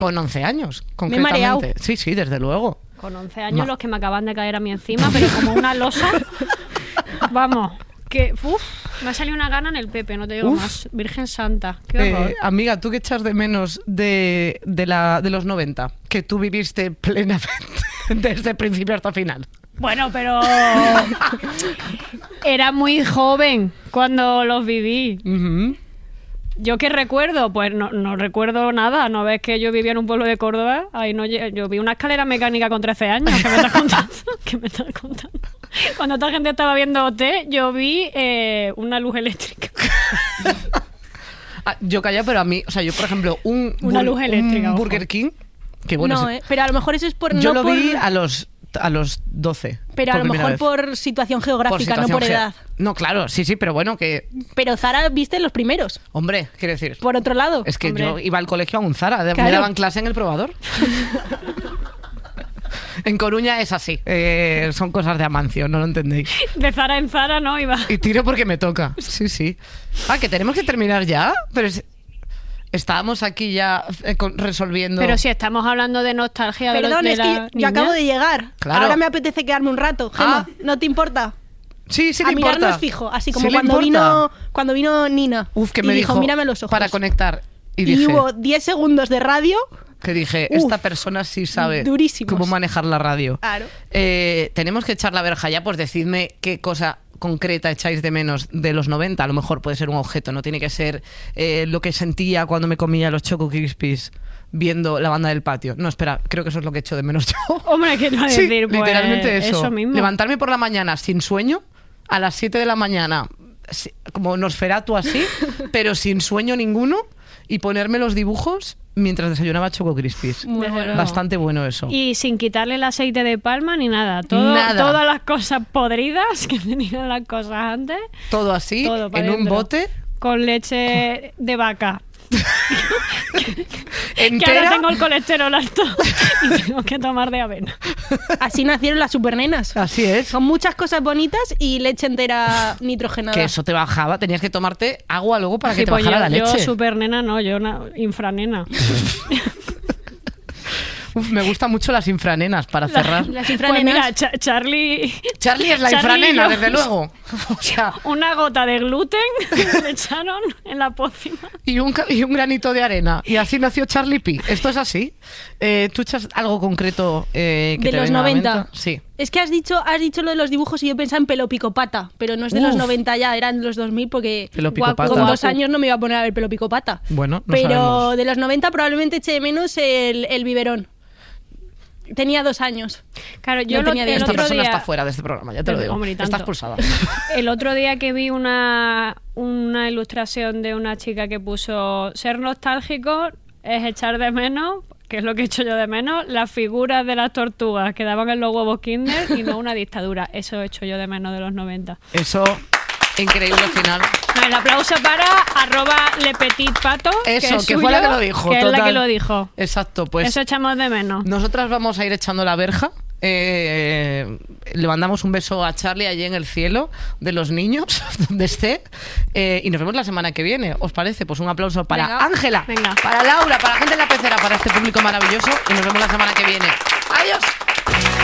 Con 11 años, Me he concretamente. mareado. Sí, desde luego. Con 11 años los que me acaban de caer a mí encima, pero como una losa. Vamos, que me ha salido una gana en el Pepe, no te digo más. Virgen Santa, qué horror. Amiga, ¿tú qué echas de menos de los 90? Que tú viviste plenamente desde principio hasta final. Bueno, pero era muy joven cuando los viví. Uh-huh. ¿Yo qué recuerdo? Pues no recuerdo nada. ¿No ves que yo vivía en un pueblo de Córdoba? Ahí no, yo vi una escalera mecánica con 13 años. ¿Qué me estás contando? ¿Qué me estás contando? Cuando otra gente estaba viendo OT, yo vi una luz eléctrica. Yo callé, pero a mí, o sea, yo por ejemplo, Una luz eléctrica, un Burger King, que bueno, No, pero a lo mejor eso es por... yo no lo por... vi a los 12. Pero a lo primera mejor vez. por situación geográfica, no por edad. No, claro, sí, pero bueno, que... Pero Zara viste los primeros. Hombre, quiero decir... Por otro lado. Es que Hombre. yo iba al colegio a un Zara, Claro. me daban clase en el probador. En Coruña es así, son cosas de Amancio, no lo entendéis. De Zara en Zara, ¿no? Iba. Y tiro porque me toca, sí. Que tenemos que terminar ya, pero estábamos aquí ya resolviendo... Pero si estamos hablando de nostalgia Perdón, de es que la yo acabo de llegar. Claro. Ahora me apetece quedarme un rato. Gemma, ¿no te importa? Sí, A le mirarnos importa. fijo, así como Sí le cuando importa. vino Nina. Uf, que y me dijo mírame los ojos. para conectar. Y Y dije, hubo 10 segundos de radio. que dije, Uf, esta persona sí sabe durísimos. cómo manejar la radio. Claro. Tenemos que echar la verja ya, pues decidme qué cosa concreta echáis de menos de los 90. A lo mejor puede ser un objeto, no tiene que ser lo que sentía cuando me comía los Choco Crispies viendo la banda del patio. No, espera, creo que eso es lo que echo de menos yo. Hombre, ¿qué te iba a Sí, decir? Pues literalmente eso. mismo. Levantarme por la mañana sin sueño, a las 7 de la mañana, como Nosferatu así, pero sin sueño ninguno, y ponerme los dibujos mientras desayunaba Choco Crispies. Muy Desde bueno. luego. Bastante bueno eso. Y sin quitarle el aceite de palma ni nada. Nada. Todas las cosas podridas que tenían las cosas antes, Todo así, todo pa' en un dentro. bote, con leche de vaca. Que entera. ahora tengo el colesterol alto y tengo que tomar de avena. Así nacieron las supernenas. Así es. Son muchas cosas bonitas y leche entera nitrogenada. Que eso te bajaba, tenías que tomarte agua luego para que Sí, te pues bajara la yo leche. super nena no, yo infranena. Uf, me gustan mucho las infranenas para cerrar. Las Pues infranenas. mira, Charlie Charlie es la Charlie infranena, y yo. desde luego. O sea, una gota de gluten le echaron en la pócima. y un granito de arena. Y así nació Charlie P. Esto es así. ¿Tú echas algo concreto que De te los venga a la 90. mente? Sí. Es que has dicho lo de los dibujos y yo pensaba en Pelo Pico Pata, pero no es de los Uf. 90 ya, eran de los 2000 porque Pelo Pico Pata. con 2 años no me iba a poner a ver Pelo Pico Pata. Bueno, no pero sabemos. de los 90 probablemente eché de menos el biberón. Tenía 2 años. Claro, yo No tenía el idea. Esta otro persona día, está fuera de este programa, ya te lo digo. Hombre, y Está tanto. expulsada. el otro día que vi una ilustración de una chica que puso ser nostálgico es echar de menos, que es lo que echo yo de menos, las figuras de las tortugas que daban en los huevos Kinder y no una dictadura. Eso echo yo de menos de los 90. Eso, increíble final. No, el aplauso para @lepetitpato. Eso, es que fue la suyo, que lo dijo. Que es la total. que lo dijo. Exacto, pues Eso echamos de menos. nosotras vamos a ir echando la verja. Le mandamos un beso a Charlie allí en el cielo de los niños, donde esté. Y nos vemos la semana que viene. ¿Os parece? Pues un aplauso para Venga. Ángela, Venga. para Laura, para la gente en la pecera, para este público maravilloso. Y nos vemos la semana que viene. ¡Adiós!